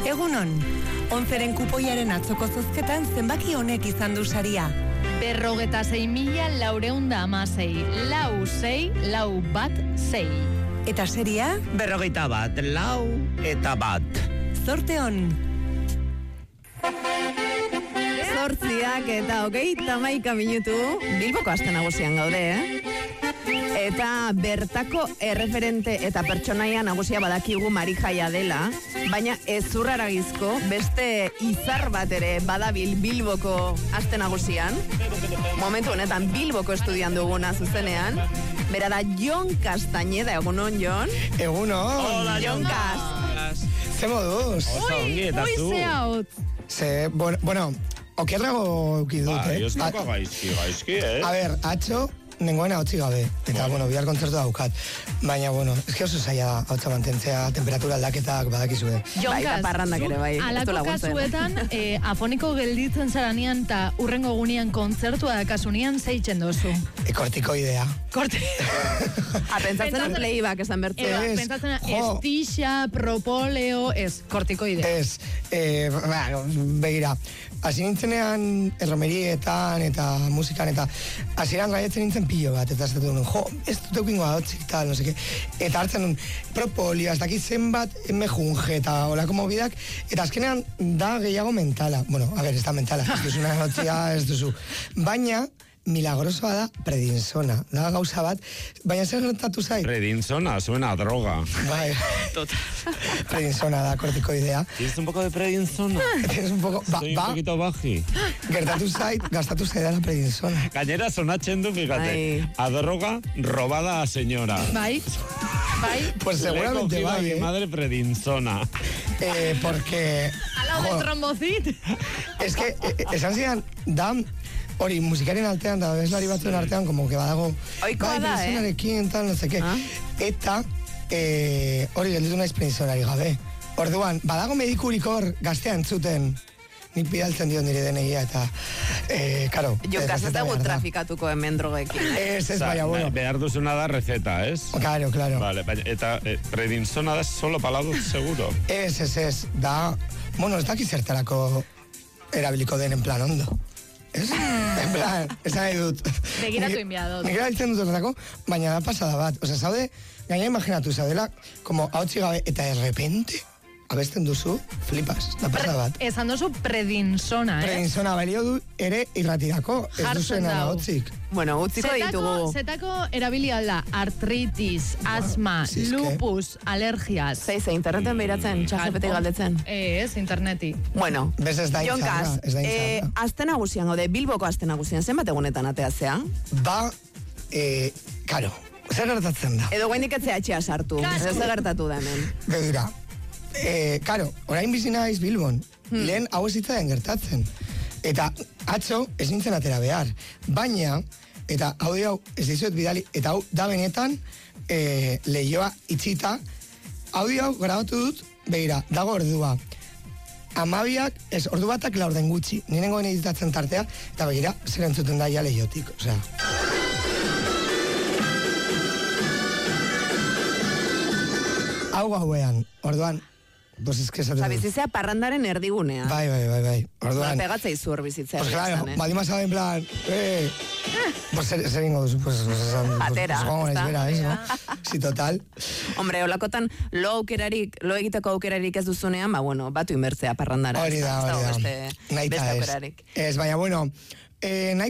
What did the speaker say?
Egunon, 11ren kupoiaren atzoko zozketan zenbaki honek izan du saria. 56.416, 4-6-4-1-6. Eta seria? 41-4. Zorte on! 8:31 minutu, Bilboko aste nagusian gaude, Eta bertako erreferente eta pertsonaia nagusia badakigu Marijaia dela, baina ezurraragizko beste izar bat ere badabil Bilboko aste nagusian. Momentu honetan Bilboko estudian duguna zuzenean. Bera da Jon Castañeda, egunon, Jon? Egunon. Hola, Jon Cast. Ze moduz? Ui, zehaut. Ze, bueno, okerrago eukidut, Ez dago gaizki, A ber, atxo, nengoena hotzi gabe. Eta, bihar kontzertu daukat. Baina, eske oso zaila da, hotza mantentzea, temperatura aldaketak badakizue. Jon Eta Cast, parrandak ere bai. alako kasuetan, afoniko gelditzen zaranean eta urrengo gunean kontzertua dakasunean zeitzen dozu. Kortikoidea. Pentsatzen playback esan bertze. Pentsatzen estixa, propoleo, kortikoidea. Ez, begira, hasi nintzenean erromerietan eta musikan eta hasieran gaietzen nintzen pilo bat, eta ez dut duen, ez dut eukingo hotzik tal, no seke, eta hartzen duen propolio, ez dakit zenbat mejunge eta olako mobidak, eta azkenean da gehiago mentala. Bueno, ez da mentala, ez duzuna hotzia, ez duzu. Baina, milagrosoa da predinsona, da gauza bat, baina zer gertatu zait? Predinsona, suena a droga. Bai, predinsona da kortikoidea. ¿Tienes un poco de predinsona? Tienes un poco, Soy un poquito baji. gertatu zait, gastatu zaida la predinsona. Gainera sonatzen du, fíjate, a droga robada a señora. Bai. Pues seguramente Le he cogido a bai, mi madre predinsona. Porque... Al lado del trombocit. Es que, esan zidan, da... Hori, musikaren artean, da bezlari batzuen artean, como que badago... Oikoa da, predisonarekin, tal, no seke. Eta, hori, gelditu naiz predisonari gabe. Orduan, badago medikurik hor gaztean zuten, nik bidaltzen dio nire denegia, eta, karo... Jon Cast ez dago trafikatuko hemen drogekin. Ez, baina, bueno. Behar duzuna da receta, ¿es? Claro. Vale, eta predinsona da solo palado seguro. Ez, da... Bueno, ez dakit zertarako erabiliko den en plan ondo. Ez? En plan, esan nahi dut. Begiratu inbiadot. Nik erabiltzen dut horretako, baina da pasada bat. Osa, zaude, gaina imaginatu, zaudela, como hautsi gabe, eta de repente, abesten duzu, flipas, da pasada bat. Esan dozu predinsona, Predinsona balio du ere irratirako, ez duzuena da hautzik. Bueno, utziko ditugu. Zetako erabili alda, artritis, asma, lupus, alergias. Zeize, interneten behiratzen, ChatGPT galdetzen. Ez, interneti. Bueno, Bez ez da Jon intzarra, Cast, aste nagusian gaude, Bilboko aste nagusian, zenbat egunetan ateazea? Ba, karo, zer gertatzen da? Edo guaindik etzea etxea sartu, zer gertatu da hemen. Begira, karo, orain bizi naiz Bilbon, lehen hau ez hitzaden gertatzen. Eta atzo ez nintzen atera behar. Baina, eta hau ez dizuet bidali, eta hau da benetan lehioa itxita, hau grabatu dut, begira, dago ordua. 12, ordu batak 4 gutxi, nirengoen editatzen tartea, eta begira, zer entzuten da ja lehiotik, osea. Hau gauean, orduan, pues es que esatu dut. Bizizea parrandaren erdigunea. Bai. Orduan, pegatzea izu hor bizitzea. pues claro, baldin sabe en plan, pues zer ingo duzu, pues Atera, ¿no? Sí, total. Hombre, olakotan lo egiteko aukerarik ez duzunean, batu inbertzea parrandara. Hori da. Beste aukerarik. Ez, baina, bueno,